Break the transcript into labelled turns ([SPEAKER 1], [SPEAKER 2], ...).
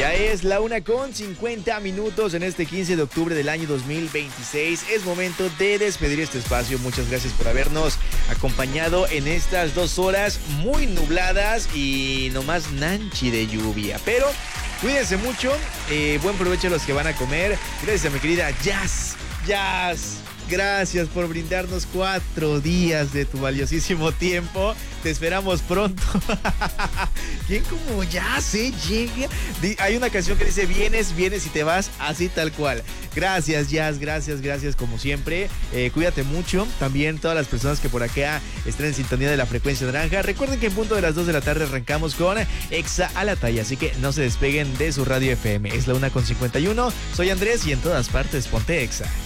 [SPEAKER 1] Ya es la 1:50 en este 15 de octubre del año 2026. Es momento de despedir este espacio. Muchas gracias por habernos acompañado en estas 2 horas muy nubladas y nomás nanchi de lluvia. Pero cuídense mucho, buen provecho a los que van a comer. Gracias a mi querida Jazz. Gracias por brindarnos 4 días de tu valiosísimo tiempo. Te esperamos pronto. ¿Quién como Jazz llega? Hay una canción que dice vienes y te vas, así tal cual. Gracias Jazz, gracias como siempre. Cuídate mucho. También todas las personas que por acá estén en sintonía de la frecuencia naranja. Recuerden que en punto de las 2 de la tarde arrancamos con Exa a la talla. Así que no se despeguen de su radio FM. Es la 1:51. Soy Andrés y en todas partes ponte Exa.